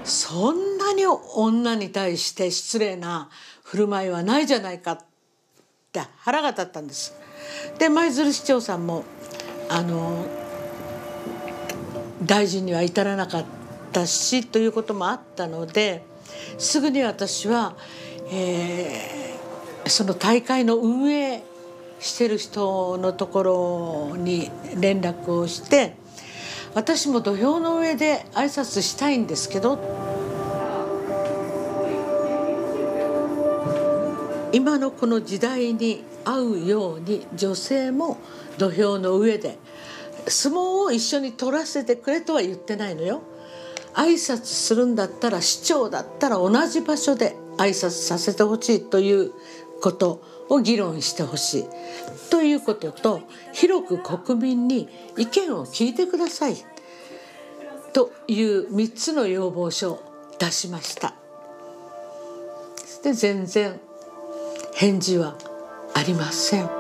そんなに女に対して失礼な振る舞いはないじゃないかって腹が立ったんです。で舞鶴市長さんも大臣には至らなかったしということもあったので、すぐに私は、その大会の運営してる人のところに連絡をして、私も土俵の上で挨拶したいんですけど、今のこの時代に合うように女性も土俵の上で相撲を一緒に取らせてくれとは言ってないのよ。挨拶するんだったら、市長だったら同じ場所で挨拶させてほしいということを議論してほしいということと、広く国民に意見を聞いてくださいという3つの要望書を出しました。で全然返事はありません。